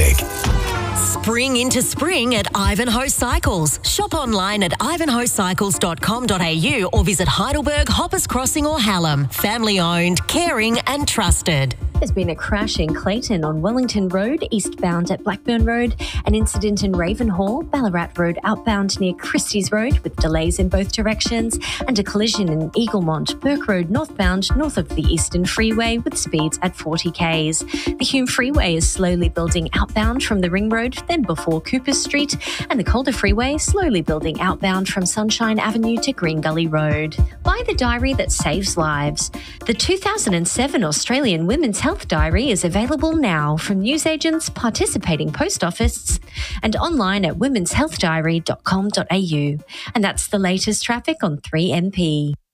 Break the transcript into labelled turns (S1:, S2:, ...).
S1: traffic.
S2: Spring into spring at Ivanhoe Cycles. Shop online at ivanhoecycles.com.au or visit Heidelberg, Hoppers Crossing or Hallam. Family owned, caring and trusted.
S3: There's been a crash in Clayton on Wellington Road, eastbound at Blackburn Road, an incident in Ravenhall, Ballarat Road outbound near Christie's Road with delays in both directions, and a collision in Eaglemont, Burke Road northbound north of the Eastern Freeway with speeds at 40 k's. The Hume Freeway is slowly building outbound from the Ring Road, then before Coopers Street, and the Calder Freeway slowly building outbound from Sunshine Avenue to Green Gully Road. Buy the diary that saves lives. The 2007 Australian Women's Health Diary is available now from newsagents, participating post offices, and online at womenshealthdiary.com.au. And that's the latest traffic on 3MP.